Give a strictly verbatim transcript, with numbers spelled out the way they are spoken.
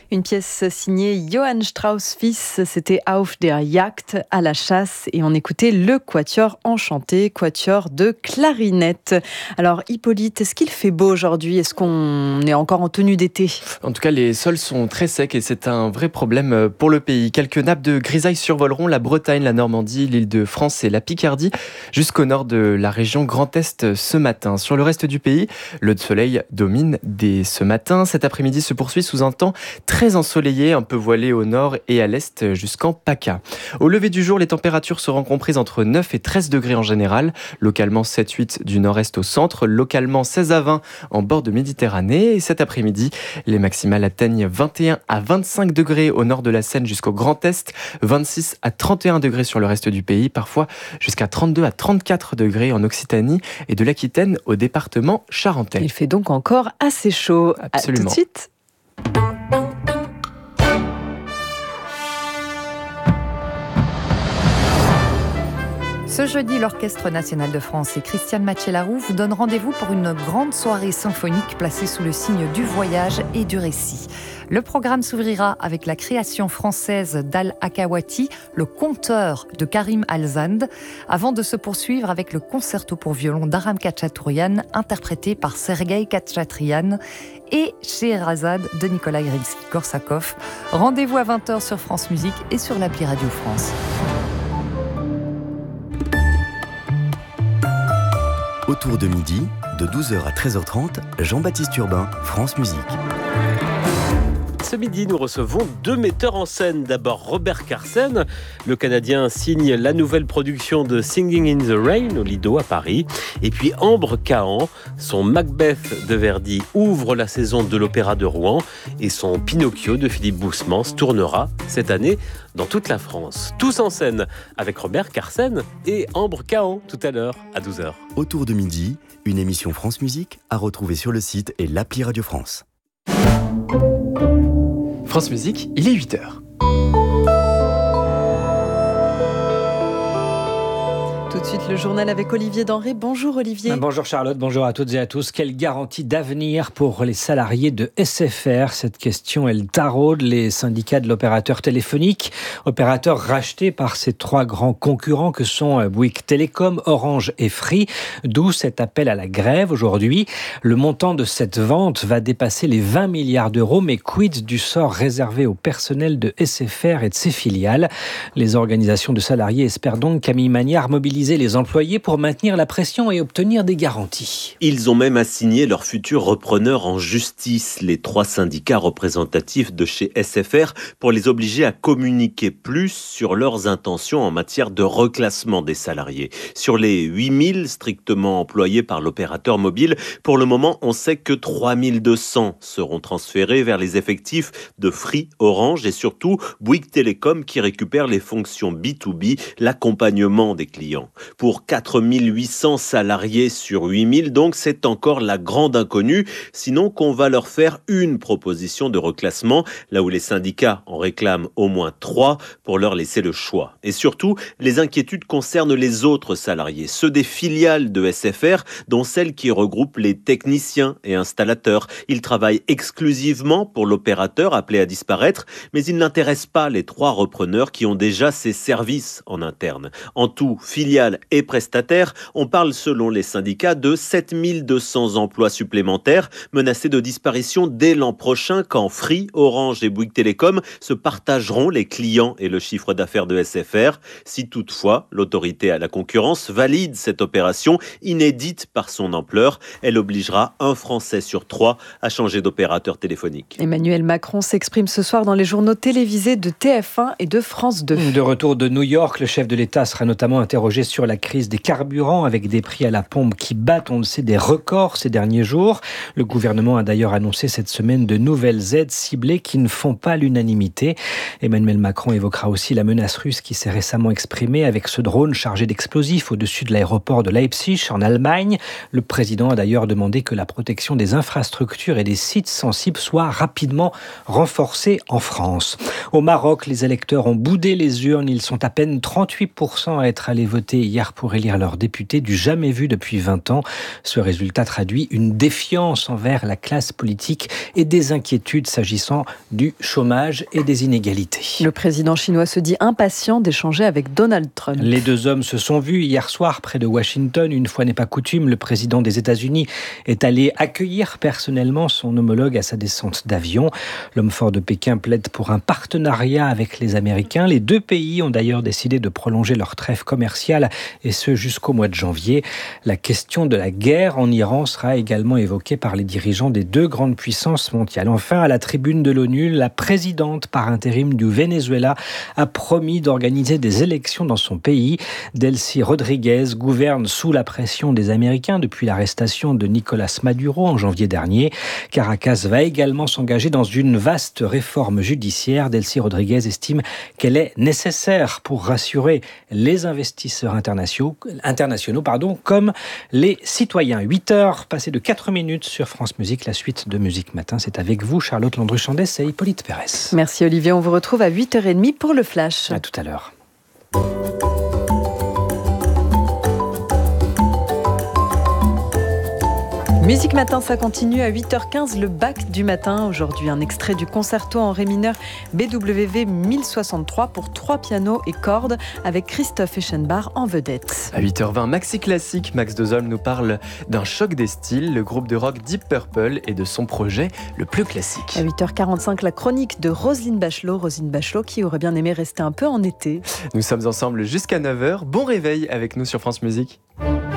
Une pièce signée Johann Strauss fils, c'était Auf der Jagd, à la chasse, et on écoutait le Quatuor Enchanté, quatuor de clarinette. Alors Hippolyte, est-ce qu'il fait beau aujourd'hui ? Est-ce qu'on est encore en tenue d'été ? En tout cas, les sols sont très secs et c'est un vrai problème pour le pays. Quelques nappes de grisaille survoleront la Bretagne, la Normandie, l'Île-de-France et la Picardie, jusqu'au nord de la région Grand Est ce matin. Sur le reste du pays, le soleil domine dès ce matin. Cet après-midi se poursuit sous un temps très ensoleillé, un peu voilé au nord et à l'est jusqu'en PACA. Au lever du jour, les températures seront comprises entre neuf et treize degrés en général, localement sept à huit du nord-est au centre, localement seize à vingt en bord de Méditerranée. Et cet après-midi, les maximales atteignent vingt et un à vingt-cinq degrés au nord de la Seine jusqu'au Grand Est, vingt-six à trente et un degrés sur le reste du pays, parfois jusqu'à trente-deux à trente-quatre degrés en Occitanie et de l'Aquitaine au département charentais. Il fait donc encore assez chaud. Absolument. À tout de suite. Ce jeudi, l'Orchestre national de France et Christiane Mathieu-Laroux vous donnent rendez-vous pour une grande soirée symphonique placée sous le signe du voyage et du récit. Le programme s'ouvrira avec la création française d'Al Akawati, le conteur de Karim Al-Zand, avant de se poursuivre avec le concerto pour violon d'Aram Khachaturian, interprété par Sergueï Khatchatrian, et Scheherazade de Nikolai Rimsky-Korsakov. Rendez-vous à vingt heures sur France Musique et sur l'appli Radio France. Autour de midi, de douze heures à treize heures trente, Jean-Baptiste Urbain, France Musique. Ce midi, nous recevons deux metteurs en scène. D'abord Robert Carsen, le Canadien signe la nouvelle production de Singing in the Rain au Lido à Paris. Et puis Ambre Cahan, son Macbeth de Verdi ouvre la saison de l'Opéra de Rouen et son Pinocchio de Philippe Boussemans tournera cette année dans toute la France. Tous en scène avec Robert Carsen et Ambre Cahan tout à l'heure à douze heures. Autour de midi, une émission France Musique à retrouver sur le site et l'appli Radio France. France Musique, il est huit heures. Tout de suite, le journal avec Olivier Denré. Bonjour Olivier. Bonjour Charlotte, bonjour à toutes et à tous. Quelle garantie d'avenir pour les salariés de S F R ? Cette question, elle taraude les syndicats de l'opérateur téléphonique, opérateur racheté par ces trois grands concurrents que sont Bouygues Télécom, Orange et Free, d'où cet appel à la grève aujourd'hui. Le montant de cette vente va dépasser les vingt milliards d'euros, mais quid du sort réservé au personnel de S F R et de ses filiales ? Les organisations de salariés espèrent donc Camille Magnard mobiliser les employés pour maintenir la pression et obtenir des garanties. Ils ont même assigné leurs futurs repreneurs en justice, les trois syndicats représentatifs de chez S F R, pour les obliger à communiquer plus sur leurs intentions en matière de reclassement des salariés. Sur les huit mille strictement employés par l'opérateur mobile, pour le moment, on sait que trois mille deux cents seront transférés vers les effectifs de Free, Orange et surtout Bouygues Télécom qui récupère les fonctions B deux B, l'accompagnement des clients. Pour quatre mille huit cents salariés sur huit mille, donc c'est encore la grande inconnue, sinon qu'on va leur faire une proposition de reclassement, là où les syndicats en réclament au moins trois pour leur laisser le choix. Et surtout, les inquiétudes concernent les autres salariés, ceux des filiales de S F R, dont celles qui regroupent les techniciens et installateurs. Ils travaillent exclusivement pour l'opérateur appelé à disparaître, mais ils n'intéressent pas les trois repreneurs qui ont déjà ces services en interne. En tout, filiales et prestataires, on parle selon les syndicats de sept mille deux cents emplois supplémentaires menacés de disparition dès l'an prochain quand Free, Orange et Bouygues Télécom se partageront les clients et le chiffre d'affaires de S F R. Si toutefois l'autorité à la concurrence valide cette opération inédite par son ampleur, elle obligera un Français sur trois à changer d'opérateur téléphonique. Emmanuel Macron s'exprime ce soir dans les journaux télévisés de T F un et de France deux. De retour de New York, le chef de l'État sera notamment interrogé sur la crise des carburants avec des prix à la pompe qui battent, on le sait, des records ces derniers jours. Le gouvernement a d'ailleurs annoncé cette semaine de nouvelles aides ciblées qui ne font pas l'unanimité. Emmanuel Macron évoquera aussi la menace russe qui s'est récemment exprimée avec ce drone chargé d'explosifs au-dessus de l'aéroport de Leipzig en Allemagne. Le président a d'ailleurs demandé que la protection des infrastructures et des sites sensibles soit rapidement renforcée en France. Au Maroc, les électeurs ont boudé les urnes. Ils sont à peine trente-huit pour cent à être allés voter hier pour élire leurs députés, du jamais vu depuis vingt ans. Ce résultat traduit une défiance envers la classe politique et des inquiétudes s'agissant du chômage et des inégalités. Le président chinois se dit impatient d'échanger avec Donald Trump. Les deux hommes se sont vus hier soir près de Washington. Une fois n'est pas coutume, le président des États-Unis est allé accueillir personnellement son homologue à sa descente d'avion. L'homme fort de Pékin plaide pour un partenariat avec les Américains. Les deux pays ont d'ailleurs décidé de prolonger leur trêve commerciale et ce jusqu'au mois de janvier. La question de la guerre en Iran sera également évoquée par les dirigeants des deux grandes puissances mondiales. Enfin, à la tribune de l'ONU, la présidente par intérim du Venezuela a promis d'organiser des élections dans son pays. Delcy Rodriguez gouverne sous la pression des Américains depuis l'arrestation de Nicolas Maduro en janvier dernier. Caracas va également s'engager dans une vaste réforme judiciaire. Delcy Rodriguez estime qu'elle est nécessaire pour rassurer les investisseurs internationaux, internationaux pardon, comme les citoyens. huit heures, passées de quatre minutes sur France Musique. La suite de Musique Matin, c'est avec vous, Charlotte Landru-Chandès et Hippolyte Pérès. Merci Olivier, on vous retrouve à huit heures trente pour le Flash. À tout à l'heure. Musique Matin, ça continue à huit heures quinze, le bac du matin. Aujourd'hui, un extrait du concerto en ré mineur B W V mille soixante-trois pour trois pianos et cordes avec Christophe Eschenbach en vedette. À huit heures vingt, Maxi Classique, Max Dozolm nous parle d'un choc des styles, le groupe de rock Deep Purple et de son projet le plus classique. À huit heures quarante-cinq, la chronique de Roselyne Bachelot, Roselyne Bachelot qui aurait bien aimé rester un peu en été. Nous sommes ensemble jusqu'à neuf heures. Bon réveil avec nous sur France Musique.